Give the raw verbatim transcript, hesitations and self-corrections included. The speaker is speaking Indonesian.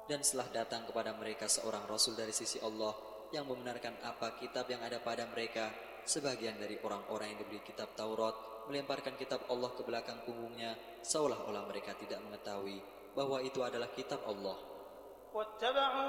Dan setelah datang kepada mereka seorang Rasul dari sisi Allah yang membenarkan apa kitab yang ada pada mereka, sebagian dari orang-orang yang diberi kitab Taurat melemparkan kitab Allah ke belakang punggungnya, seolah-olah mereka tidak mengetahui bahwa itu adalah kitab Allah.